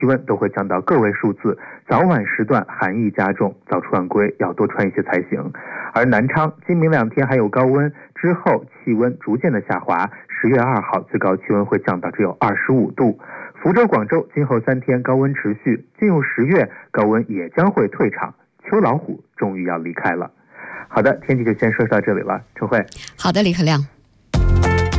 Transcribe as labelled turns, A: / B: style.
A: 气温都会降到个位数字，早晚时段寒意加重，早出晚归要多穿一些才行。而南昌今明2天还有高温，之后气温逐渐的下滑，10月2号最高气温会降到只有25度。福州、广州今后3天高温持续，进入10月高温也将会退场，秋老虎终于要离开了。好的，天气就先说到这里了，陈慧。
B: 好的，李可亮。